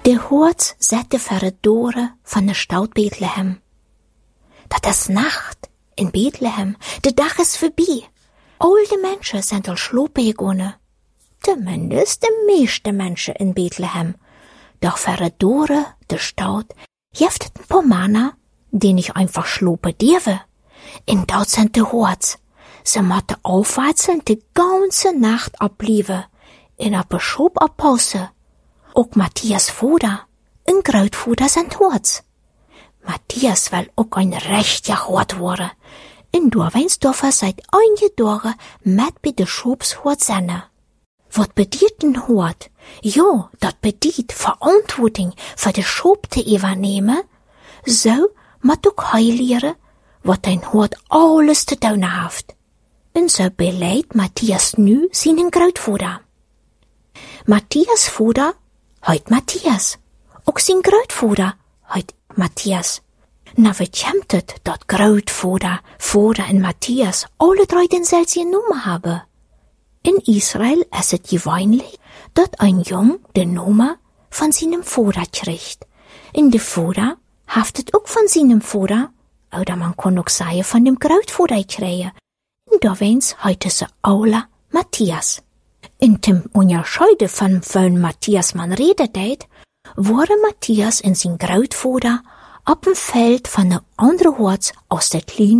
De Horts zette verdoren van de stad Bethlehem. Dat is nacht in Bethlehem. De dag is voorbij. Al de mensen zijn al slopen gegaan. Tenminste de meeste mensen in Bethlehem. Doch verdoren de stad heeft het een paar mannen, die niet einfach slopen dürfen. En dat zijn de Horts. Ze moeten aufwärtseln de ganze Nacht ablieven. En op een schop oppassen. Ook Matthias Vater, een grootvader zijn Horts. Matthias wil ook een rechtje Hort worden. En doorwijnsdorfer seit einige dagen met bij de Schopshort zijn. Wat bedient een Hort? Ja, dat bedient verantwoording voor de Schop te overnemen. Zo moet ook hij leren wat een Hort alles te doen heeft. En zo beleidt Matthias nu zijn grootvader. Matthias vader heet Matthias. Ook zijn grootvader heet Matthias. Nou, wat komt het dat grootvader, vader en Matthias alle drie denzelfde naam hebben? In Israël is het gewöhnlich dat een jong de naam van zijn vader krijgt. En de vader heeft het ook van zijn vader, oder man kan ook zeggen van dem grootvader krijgen. En daarwens heet ze alle Matthias. In dem onderscheiden van Matthias man reden deed, waren Matthias en zijn grootvader op een veld van de andere Horts aus der kleinen